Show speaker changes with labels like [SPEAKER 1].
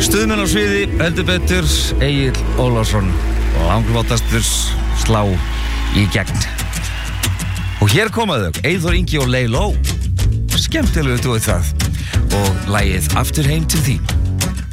[SPEAKER 1] Stuðmenn á sviði, heldur betur, Egill Ólafsson, langlotastur slá í gegn. Og hér koma þau, Eyþór Ingi og Leiló. Skemmtilegu duett það. Og lagið Aftur heim til þín.